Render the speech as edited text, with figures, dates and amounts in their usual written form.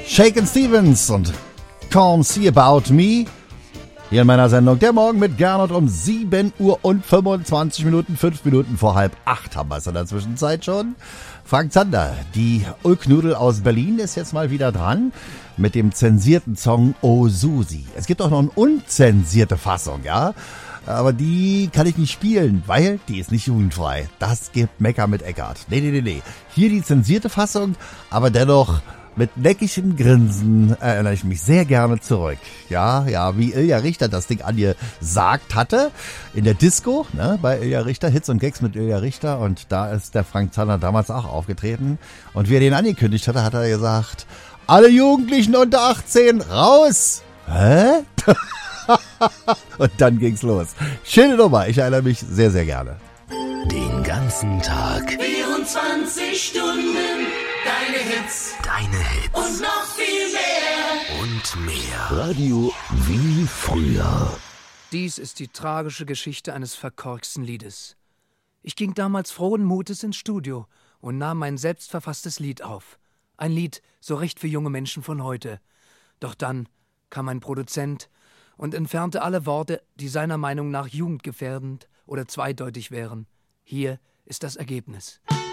Shakin' Stevens und Come See About Me. Hier in meiner Sendung Der Morgen mit Gernot um 7 Uhr und 25 Minuten, 5 Minuten vor 7:30 haben wir es in der Zwischenzeit schon. Frank Zander, die Ulknudel aus Berlin, ist jetzt mal wieder dran mit dem zensierten Song Oh Susi. Es gibt auch noch eine unzensierte Fassung, ja. Aber die kann ich nicht spielen, weil die ist nicht jugendfrei. Das gibt Mecker mit Eckart. Nee. Hier die zensierte Fassung, aber dennoch mit neckigem Grinsen erinnere ich mich sehr gerne zurück. Ja, wie Ilja Richter das Ding angesagt hatte in der Disco, ne, bei Ilja Richter, Hits und Gags mit Ilja Richter. Und da ist der Frank Zander damals auch aufgetreten. Und wie er den angekündigt hatte, hat er gesagt, alle Jugendlichen unter 18 raus! Hä? Und dann ging's los. Schöne Nummer, ich erinnere mich sehr, sehr gerne. Den ganzen Tag. 24 Stunden. Deine Hits. Und noch viel mehr. Und mehr. Radio wie früher. Dies ist die tragische Geschichte eines verkorksten Liedes. Ich ging damals frohen Mutes ins Studio und nahm mein selbstverfasstes Lied auf. Ein Lied so recht für junge Menschen von heute. Doch dann kam ein Produzent und entfernte alle Worte, die seiner Meinung nach jugendgefährdend oder zweideutig wären. Hier ist das Ergebnis.